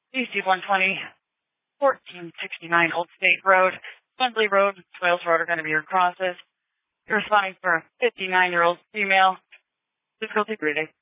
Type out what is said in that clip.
DC 120, 1469 Old State Road, Swindley Road, Swales Road are going to be your crosses. You're responding for a 59-year-old female. Difficulty breathing.